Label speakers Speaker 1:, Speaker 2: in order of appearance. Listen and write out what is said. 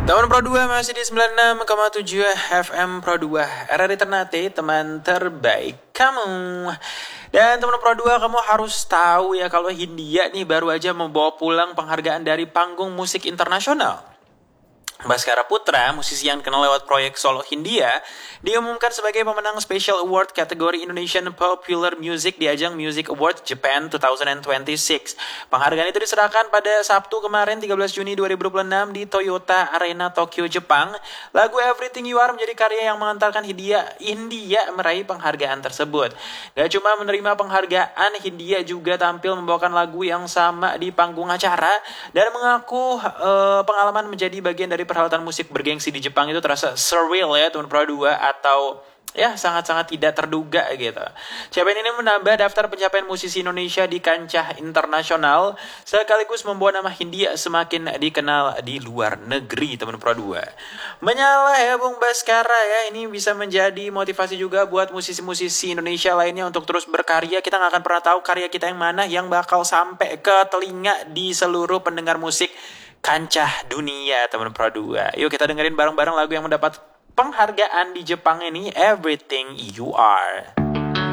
Speaker 1: Teman Pro 2 masih di 96,7 FM Pro 2 RRI Ternate, teman terbaik kamu. Dan teman Pro 2, kamu harus tahu ya kalau Hindia nih baru aja membawa pulang penghargaan dari panggung musik internasional. Bhaskara Putra, musisi yang dikenal lewat proyek solo Hindia, diumumkan sebagai pemenang Special Award kategori Indonesian Popular Music di ajang Music Award Japan 2026. Penghargaan itu diserahkan pada Sabtu kemarin 13 Juni 2026 di Toyota Arena Tokyo, Jepang. Lagu Everything You Are menjadi karya yang mengantarkan Hindia meraih penghargaan tersebut. Gak cuma menerima penghargaan, Hindia juga tampil membawakan lagu yang sama di panggung acara dan mengaku pengalaman menjadi bagian dari perhelatan musik bergengsi di Jepang itu terasa surreal ya teman Pro 2, atau ya sangat-sangat tidak terduga gitu. Capaian ini menambah daftar pencapaian musisi Indonesia di kancah internasional sekaligus membuat nama Hindia semakin dikenal di luar negeri teman Pro 2. Menyala ya Bung Bhaskara ya, ini bisa menjadi motivasi juga buat musisi-musisi Indonesia lainnya untuk terus berkarya. Kita gak akan pernah tahu karya kita yang mana yang bakal sampai ke telinga di seluruh pendengar musik kancah dunia teman Pro 2. Yuk kita dengerin bareng-bareng lagu yang mendapat penghargaan di Jepang ini, Everything You Are.